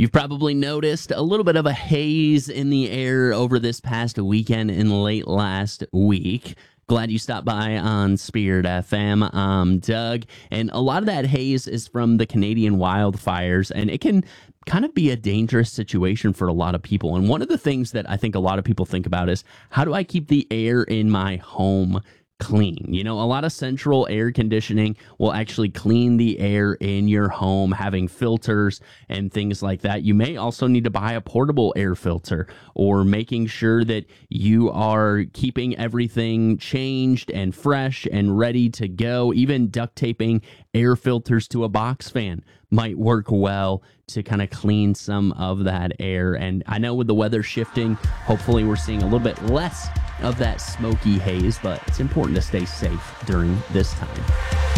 You've probably noticed a little bit of a haze in the air over this past weekend and late last week. Glad you stopped by on Spirit FM. I'm Doug, and a lot of that haze is from the Canadian wildfires, and it can kind of be a dangerous situation for a lot of people. And one of the things that I think a lot of people think about is, how do I keep the air in my home clean? You know, a lot of central air conditioning will actually clean the air in your home, having filters and things like that. You may also need to buy a portable air filter, or making sure that you are keeping everything changed and fresh and ready to go. Even duct taping air filters to a box fan might work well to kind of clean some of that air. And I know with the weather shifting, hopefully we're seeing a little bit less of that smoky haze, but it's important to stay safe during this time.